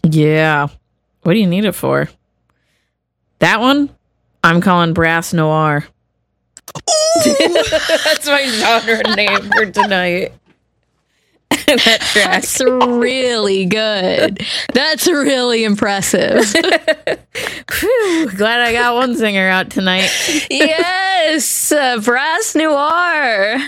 Yeah. What do you need it for? That one? I'm calling Brass Noir. That's my genre name for tonight. That track. That's really good. That's really impressive. Whew, glad I got one singer out tonight. Yes, Brass Noir.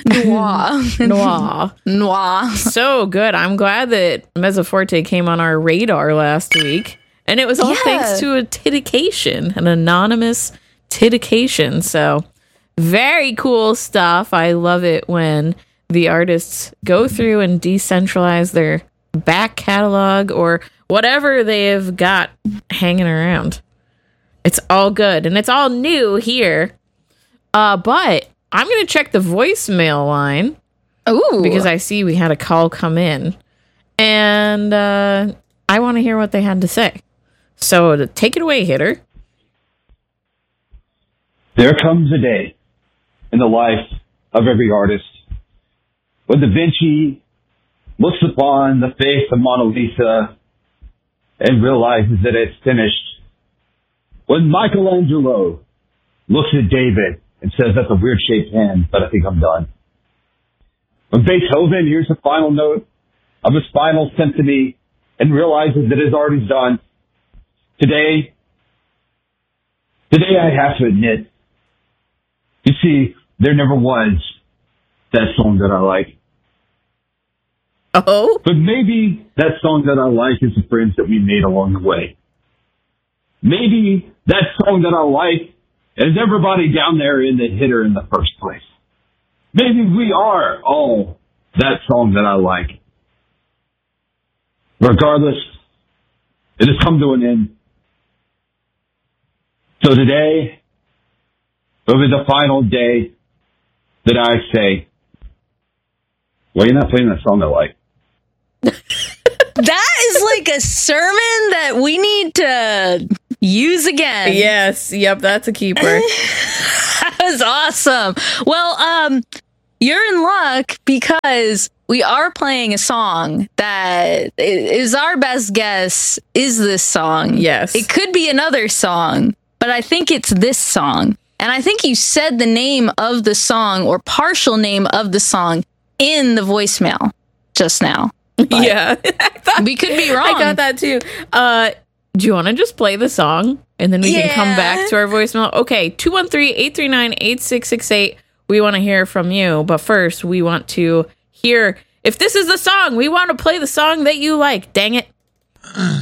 Noir. So good. I'm glad that Mezzoforte came on our radar last week. And it was all thanks to a titication, an anonymous titication. So very cool stuff. I love it when the artists go through and decentralize their back catalog or whatever they have got hanging around. It's all good. And it's all new here. But I'm going to check the voicemail line. Ooh. Because I see we had a call come in. And I want to hear what they had to say. So take it away, Hitter. There comes a day in the life of every artist when Da Vinci looks upon the face of Mona Lisa and realizes that it's finished. When Michelangelo looks at David and says, that's a weird shaped hand, but I think I'm done. When Beethoven hears the final note of his final symphony and realizes that his art is done, Today I have to admit, you see, there never was that song that I like. Oh? But maybe that song that I like is the friends that we made along the way. Maybe that song that I like is everybody down there in the Hitter in the first place. Maybe we are all that song that I like. Regardless, it has come to an end. So today, will be the final day that I say, well, you're not playing that song I like. That is like a sermon that we need to use again. Yes. Yep. That's a keeper. That was awesome. Well, you're in luck because we are playing a song that is our best guess is this song. Yes. It could be another song, but I think it's this song. And I think you said the name of the song or partial name of the song in the voicemail just now. But yeah. we could be wrong. I got that too. Do you want to just play the song and then we can come back to our voicemail? Okay. 213-839-8668. We want to hear from you. But first, we want to hear if this is the song. We want to play the song that you like. Dang it.